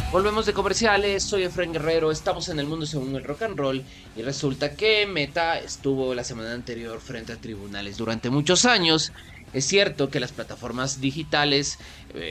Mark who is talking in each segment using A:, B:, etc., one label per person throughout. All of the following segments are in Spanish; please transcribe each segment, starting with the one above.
A: Volvemos de comerciales, soy Efraín Guerrero, estamos en el mundo según el rock and roll y resulta que Meta estuvo la semana anterior frente a tribunales durante muchos años. Es cierto que las plataformas digitales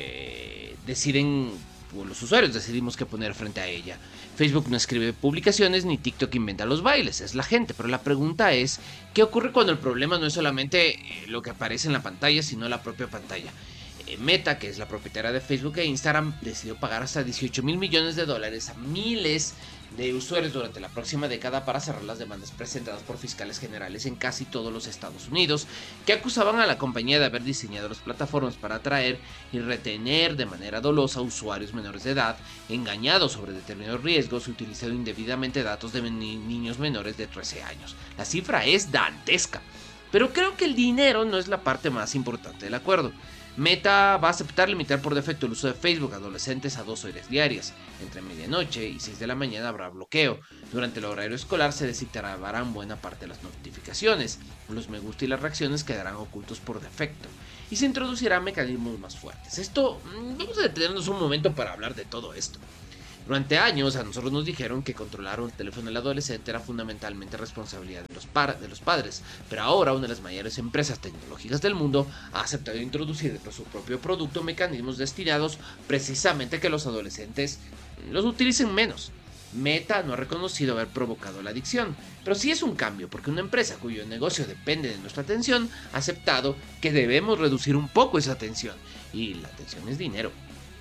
A: deciden, o los usuarios decidimos qué poner frente a ella. Facebook no escribe publicaciones ni TikTok inventa los bailes, es la gente, pero la pregunta es, ¿qué ocurre cuando el problema no es solamente lo que aparece en la pantalla, sino la propia pantalla? Meta, que es la propietaria de Facebook e Instagram, decidió pagar hasta 18 mil millones de dólares a miles de usuarios durante la próxima década para cerrar las demandas presentadas por fiscales generales en casi todos los Estados Unidos, que acusaban a la compañía de haber diseñado las plataformas para atraer y retener de manera dolosa a usuarios menores de edad, engañados sobre determinados riesgos y utilizando indebidamente datos de niños menores de 13 años. La cifra es dantesca. Pero creo que el dinero no es la parte más importante del acuerdo. Meta va a aceptar limitar por defecto el uso de Facebook a adolescentes a 2 horas diarias. Entre medianoche y 6 de la mañana habrá bloqueo. Durante el horario escolar se desinstalarán buena parte de las notificaciones. Los me gusta y las reacciones quedarán ocultos por defecto. Y se introducirán mecanismos más fuertes. Vamos a detenernos un momento para hablar de todo esto. Durante años a nosotros nos dijeron que controlar un teléfono del adolescente era fundamentalmente responsabilidad de los padres, pero ahora una de las mayores empresas tecnológicas del mundo ha aceptado introducir dentro de su propio producto mecanismos destinados precisamente a que los adolescentes los utilicen menos. Meta no ha reconocido haber provocado la adicción, pero sí es un cambio porque una empresa cuyo negocio depende de nuestra atención ha aceptado que debemos reducir un poco esa atención, y la atención es dinero.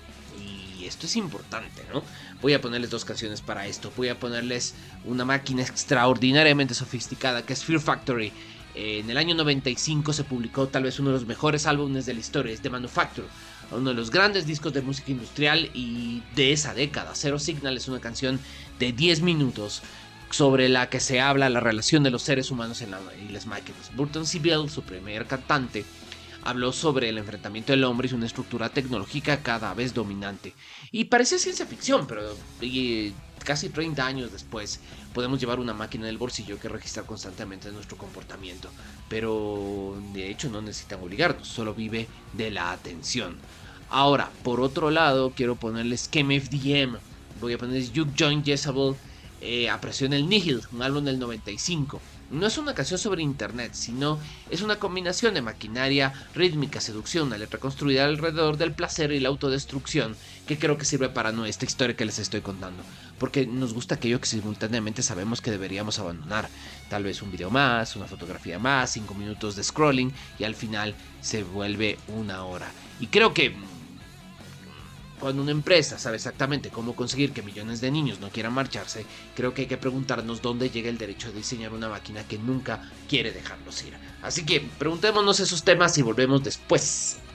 A: Y esto es importante, ¿no? Voy a ponerles 2 canciones para esto. Voy a ponerles una máquina extraordinariamente sofisticada que es Fear Factory. En el año 95 se publicó tal vez uno de los mejores álbumes de la historia, es The Manufacture, uno de los grandes discos de música industrial y de esa década. Zero Signal es una canción de 10 minutos sobre la que se habla la relación de los seres humanos y las máquinas. Burton Sibyl, su primer cantante, habló sobre el enfrentamiento del hombre y una estructura tecnológica cada vez dominante. Y parece ciencia ficción, pero casi 30 años después podemos llevar una máquina en el bolsillo que registra constantemente nuestro comportamiento. Pero de hecho no necesitan obligarnos, solo vive de la atención. Ahora, por otro lado, quiero ponerles KMFDM. Voy a ponerles Juke Joint Jezebel, Apresión el Nihil, un álbum del 95. No es una canción sobre internet, sino es una combinación de maquinaria, rítmica, seducción, una letra construida alrededor del placer y la autodestrucción, que creo que sirve para nuestra historia que les estoy contando, porque nos gusta aquello que simultáneamente sabemos que deberíamos abandonar. Tal vez un video más, una fotografía más, 5 minutos de scrolling y al final se vuelve una hora. Y creo que cuando una empresa sabe exactamente cómo conseguir que millones de niños no quieran marcharse, creo que hay que preguntarnos dónde llega el derecho de diseñar una máquina que nunca quiere dejarlos ir. Así que preguntémonos esos temas y volvemos después.